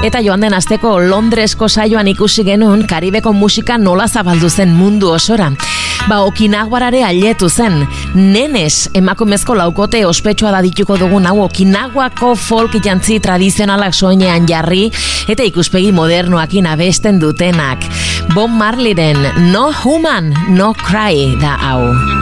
Eta joan den asteko Londresko saioan ikusi genuen Karibeko musika nola zabaldu zen mundu osora. Okinaguarare ailetu zen. Nenes emakumezko laukote ospetsua da dituko dugun hau Okinaguako folk jantzi tradizionalak soinean jarri eta ikuspegi modernoakin abesten dutenak. Bob Marleyren No Woman, No Cry da hau.